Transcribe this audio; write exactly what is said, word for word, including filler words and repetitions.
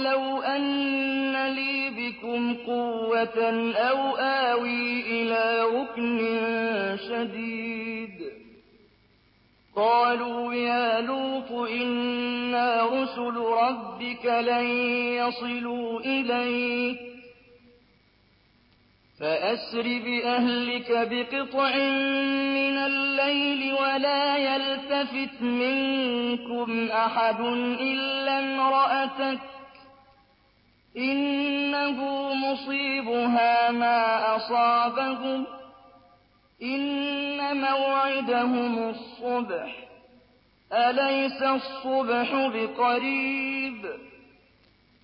لو أن لي بكم قوة أو آوي إلى ركن شديد قالوا يا لوط إنا رسل ربك لن يصلوا إليك فأسر بأهلك بقطع من الليل ولا يلتفت منكم أحد إلا امرأتك إنه مصيبها ما أصابهم إن موعدهم الصبح أليس الصبح بقريب